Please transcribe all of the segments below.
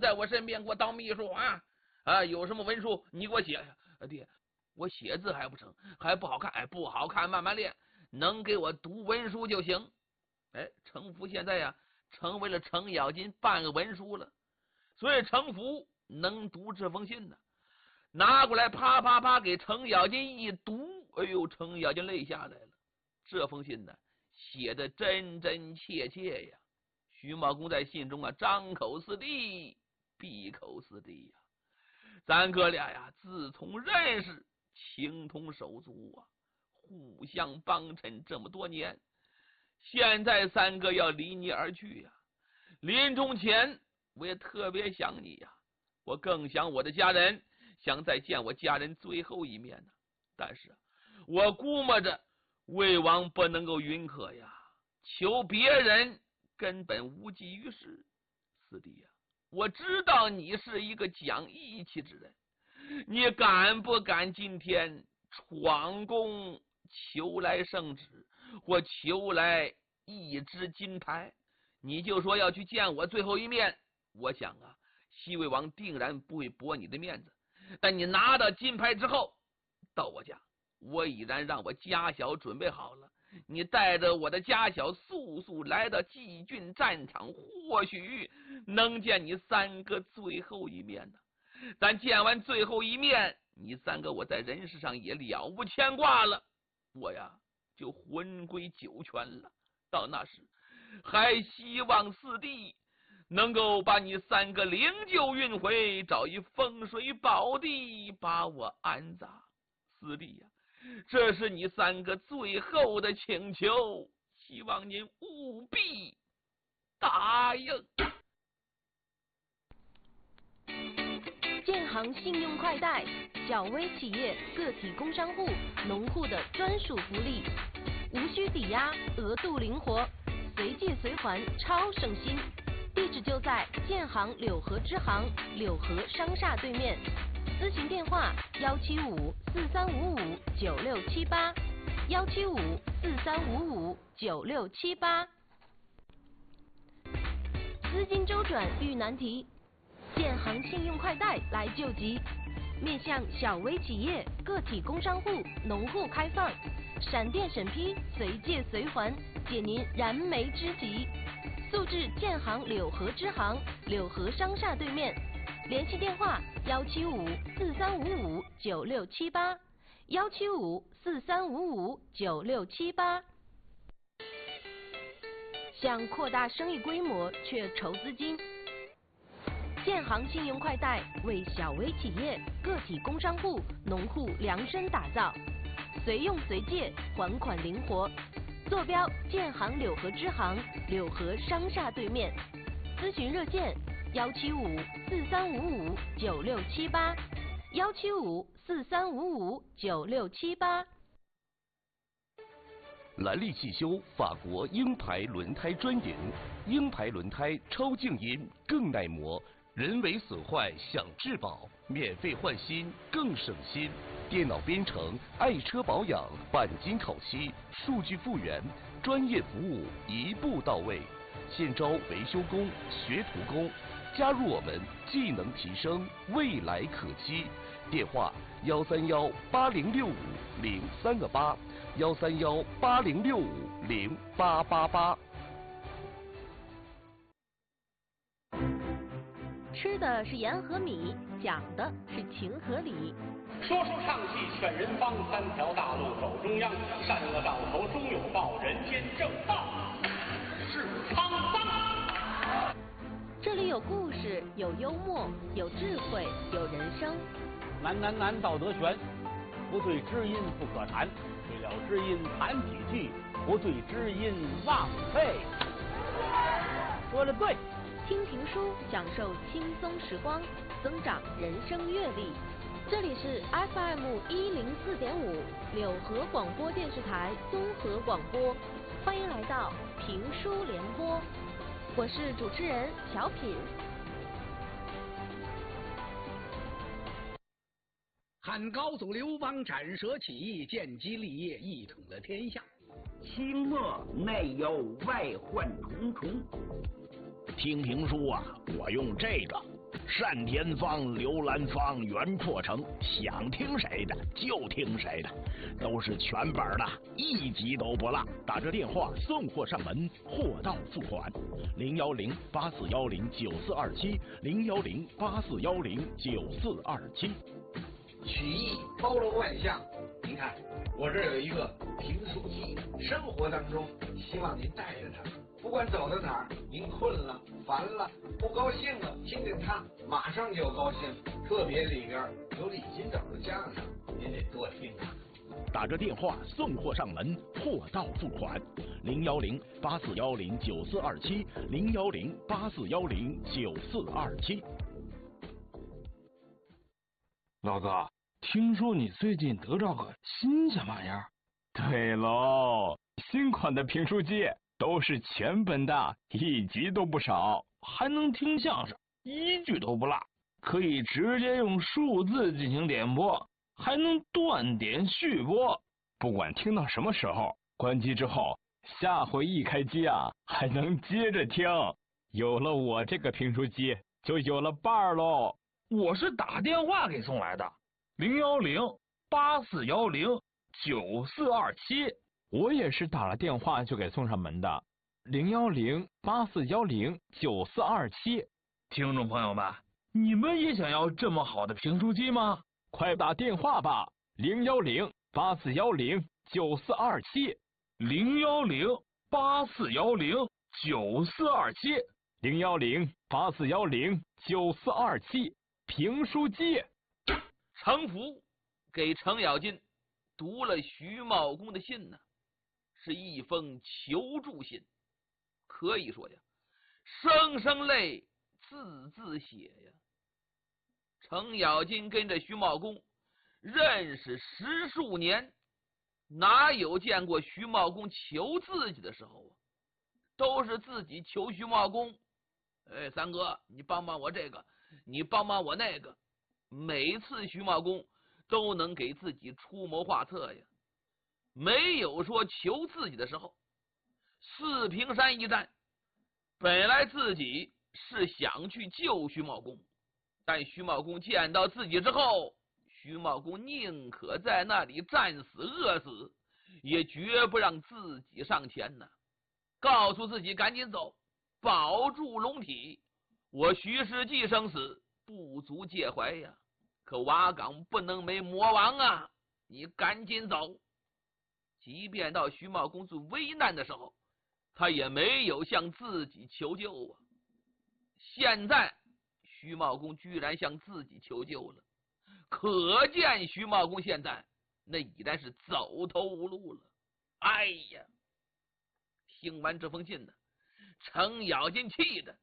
在我身边，给我当秘书有什么文书你给我写下。爹，我写字还不成，还不好看，不好看慢慢练，能给我读文书就行。程福现在成为了程咬金半个文书了，所以程福能读这封信呢，拿过来啪啪啪给程咬金一读，哎呦，程咬金泪下来了。这封信呢写的真真切切呀。徐茂公在信中张口是弟，闭口是弟呀。咱哥俩自从认识情同手足互相帮衬这么多年，现在三哥要离你而去临终前我也特别想你我更想我的家人，想再见我家人最后一面但是我估摸着魏王不能够允可求别人根本无济于事。四弟我知道你是一个讲义气之人，你敢不敢今天闯宫求来圣旨，或求来一支金牌？你就说要去见我最后一面，我想西魏王定然不会驳你的面子。但你拿到金牌之后到我家，我已然让我家小准备好了，你带着我的家小速速来到济郡战场，或许能见你三哥最后一面咱见完最后一面，你三哥我在人世上也了无牵挂了，我就魂归九泉了。到那时还希望四弟能够把你三个灵柩运回，找一风水宝地把我安葬。四弟这是你三个最后的请求，希望您务必答应。 建行信用快贷，小微企业、个体工商户、农户的专属福利，无需抵押，额度灵活，随借随还，超省心。地址就在建行柳河支行柳河商厦对面，咨询电话175-4355-9678，175-4355-9678。资金周转遇难题，建行信用快贷来救急，面向小微企业、个体工商户、农户开放，闪电审批，随借随还，解您燃眉之急。速至建行柳河支行柳河商厦对面，联系电话175-4355-9678，175-4355-9678。想扩大生意规模却筹资金，建行信用快贷为小微企业、个体工商户、农户量身打造，随用随借，还款灵活。坐标建行柳河支行柳河商厦对面，咨询热线175-4355-9678，175-4355-9678。 兰利汽修法国鹰牌轮胎专营，鹰牌轮胎超静音更耐磨，人为损坏享质保，免费换新更省心。电脑编程、爱车保养、钣金烤漆、数据复原，专业服务一步到位。现招维修工、学徒工，加入我们，技能提升，未来可期。电话131-8065-038，131-8065-0888。 吃的是盐和米，讲的是情和理。 说书唱戏劝人方，三条大路走中央，善恶到头终有报，人间正道是沧桑。 这里有故事，有幽默，有智慧，有人生。 难道德全，不对知音不可谈，对了知音谈几句，不对知音忘废。说得对。 听评书，享受轻松时光，增长人生阅历。这里是 FM104.5 柳河广播电视台综合广播，欢迎来到评书联播，我是主持人小品。 汉高祖刘邦斩蛇起义，建基立业，一统了天下。 清末内忧外患重重。 听评书我用这个。 单田芳、刘兰芳、袁阔成，想听谁的就听谁的，都是全本的，一集都不落。打这电话送货上门，货到付款。010-8410-9427，010-8410-9427。 曲艺包罗万象，您看我这儿有一个评书机，生活当中希望您带着它，不管走到哪儿，您困了、烦了、不高兴了，听听它，马上就高兴。特别里边有李金斗的相声，您得多听啊。 打这电话送货上门，货到付款。010-8410-9427，010-8410-9427。 老哥，听说你最近得着个新鲜玩意儿？ 对喽，新款的评书机都是全本的，一集都不少， 还能听相声，一句都不落，可以直接用数字进行点播，还能断点续播。 不管听到什么时候，关机之后，下回一开机啊，还能接着听。有了我这个评书机，就有了伴儿喽。 我是打电话给送来的，010-8410-9427。 我也是打了电话就给送上门的，010-8410-9427。 听众朋友们，你们也想要这么好的评书机吗？ 快打电话吧，010-8410-9427，010-8410-9427，评书机。 程福给程咬金读了徐茂公的信呢，是一封求助信，可以说呀，声声泪，字字血呀。程咬金跟着徐茂公认识10数年，哪有见过徐茂公求自己的时候啊？都是自己求徐茂公，哎，三哥，你帮帮我这个，你帮帮我那个。每次徐茂公都能给自己出谋划策呀，没有说求自己的时候。四平山一战，本来自己是想去救徐茂公，但徐茂公见到自己之后，徐茂公宁可在那里战死饿死，也绝不让自己上前呢，告诉自己赶紧走，保住龙体，我徐世继生死不足介怀呀，可瓦岗不能没魔王啊，你赶紧走。即便到徐茂公最危难的时候，他也没有向自己求救啊。现在徐茂公居然向自己求救了，可见徐茂公现在那已然是走投无路了。哎呀，听完这封信呢，程咬金气的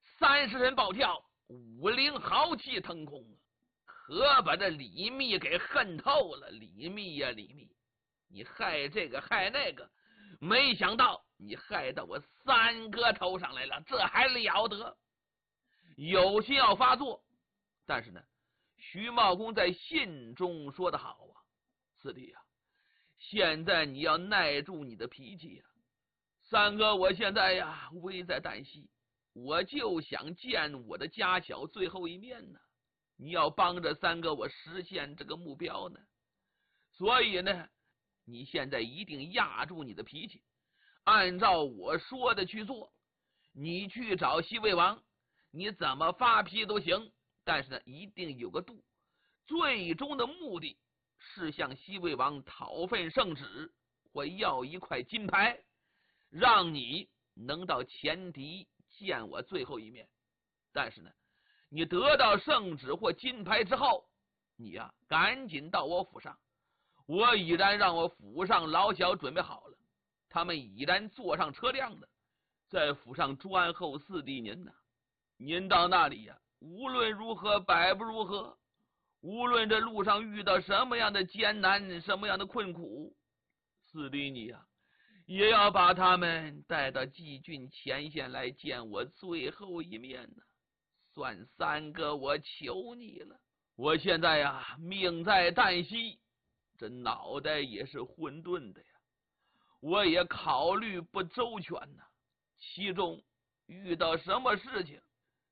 30人暴跳，5灵豪气腾空啊，可把这李密给恨透了。李密呀，李密，你害这个害那个，没想到你害到我三哥头上来了，这还了得！有心要发作，但是呢，徐茂公在信中说得好啊，四弟啊，现在你要耐住你的脾气呀。三哥，我现在呀危在旦夕，我就想见我的家小最后一面呢。你要帮着三哥我实现这个目标呢，所以呢，你现在一定压住你的脾气，按照我说的去做。你去找西魏王，你怎么发脾气都行，但是呢，一定有个度。最终的目的是向西魏王讨份圣旨，或要一块金牌，让你能到前敌见我最后一面。但是呢，你得到圣旨或金牌之后，你呀赶紧到我府上，我已然让我府上老小准备好了，他们已然坐上车辆了，在府上专候四弟您呢。您到那里呀，无论如何百不如何，无论这路上遇到什么样的艰难，什么样的困苦，四弟你呀也要把他们带到济郡前线来见我最后一面呢。算三哥我求你了，我现在呀命在旦夕，这脑袋也是混沌的呀，我也考虑不周全呐，其中遇到什么事情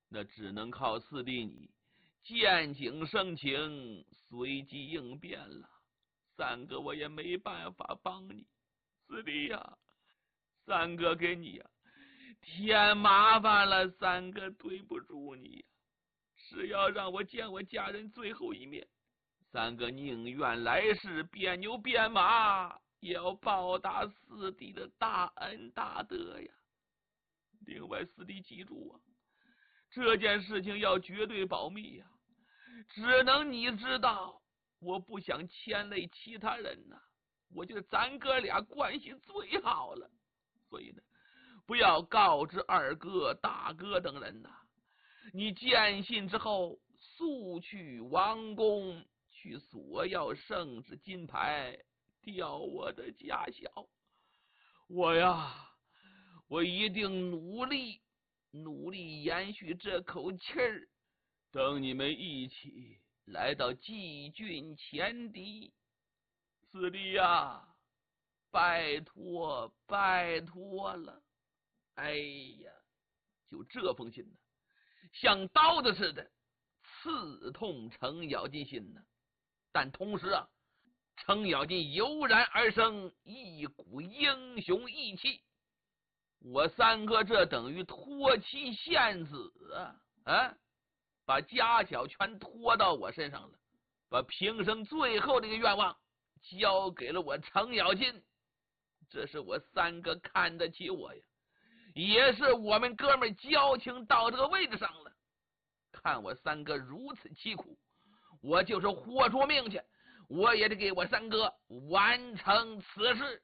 那只能靠四弟你见景生情，随机应变了。三哥我也没办法帮你，四弟呀，三哥给你呀添麻烦了，三哥对不住你呀。只要让我见我家人最后一面，三哥宁愿来世变牛变马，也要报答四弟的大恩大德呀。另外，四弟记住啊，这件事情要绝对保密呀，只能你知道。我不想牵累其他人呐，我觉得咱哥俩关系最好了，所以呢，不要告知二哥、大哥等人呐。你见信之后，速去王宫去索要圣旨金牌，调我的家小。我一定努力延续这口气儿，等你们一起来到季郡前敌。四弟呀，拜托了。哎呀，就这封信呢，像刀子似的刺痛程咬金心呢。但同时啊，程咬金油然而生一股英雄义气。我三哥这等于托妻献子啊！把家小全拖到我身上了，把平生最后的一个愿望交给了我程咬金。这是我三哥看得起我呀，也是我们哥们交情到这个位置上了。看我三哥如此凄苦，我就是豁出命去，我也得给我三哥完成此事。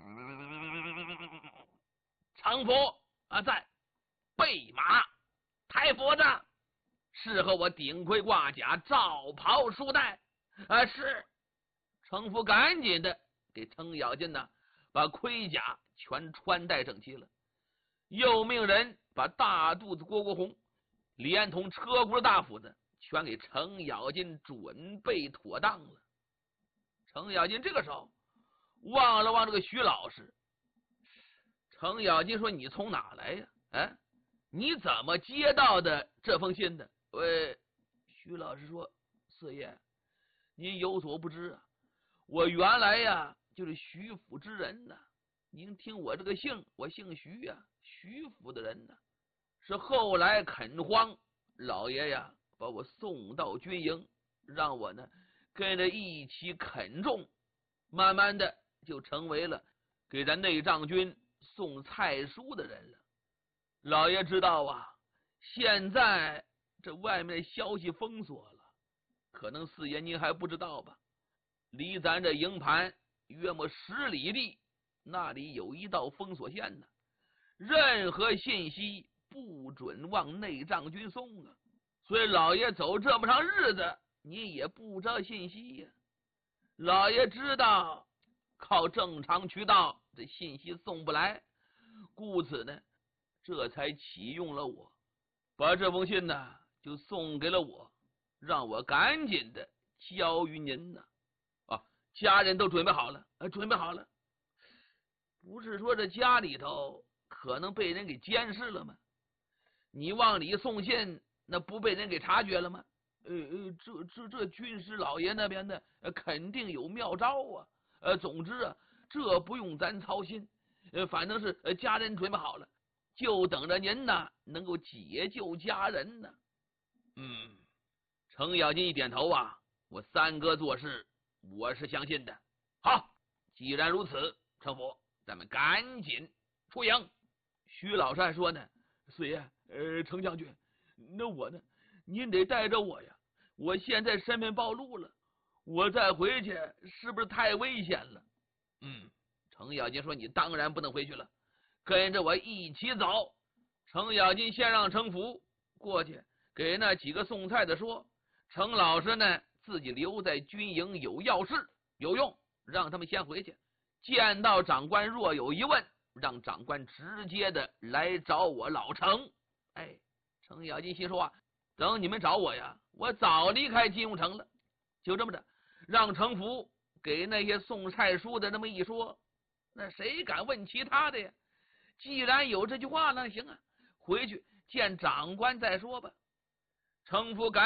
程福啊，在备马抬斧子，适合我顶盔挂甲，罩袍束带。是。程福赶紧的给程咬金呢把盔甲全穿戴整齐了，又命人把大肚子蝈蝈红连同车轱辘大斧子全给程咬金准备妥当了。程咬金这个时候望了望这个徐老师，程咬金说：“你从哪来呀？你怎么接到的这封信的？”徐老师说：“四爷，您有所不知啊，我原来呀就是徐府之人呐。您听我这个姓，我姓徐呀，徐府的人呢。是后来垦荒，老爷呀把我送到军营，让我呢跟着一起垦种，慢慢的就成为了给咱内帐军送菜蔬的人了。老爷知道啊，现在这外面的消息封锁了，可能四爷您还不知道吧？离咱这营盘约莫10里地，那里有一道封锁线呢，任何信息不准往内帐军送啊。所以老爷走这么长日子，你也不知道信息呀。老爷知道靠正常渠道这信息送不来，故此呢，这才启用了我，把这封信呢就送给了我，让我赶紧的交于您呢。家人都准备好了，准备好了。不是说这家里头可能被人给监视了吗？你往里送信，那不被人给察觉了吗？这军师老爷那边的肯定有妙招啊。总之啊，这不用咱操心。反正是家人准备好了，就等着您呢能够解救家人呢。程咬金一点头啊，我三哥做事我是相信的。好，既然如此，程福，咱们赶紧出营。徐老帅说呢，四爷，程将军，那我呢？您得带着我呀，我现在身份暴露了，我再回去是不是太危险了？程咬金说：“你当然不能回去了，跟着我一起走。”程咬金先让程福过去给那几个送菜的说，程老师呢自己留在军营有要事有用，让他们先回去。见到长官若有疑问，让长官直接的来找我老程。程咬金心说啊，等你们找我呀，我早离开金庸城了。就这么着，让程福给那些送菜蔬的那么一说，那谁敢问其他的呀？既然有这句话，那行啊，回去见长官再说吧。程福赶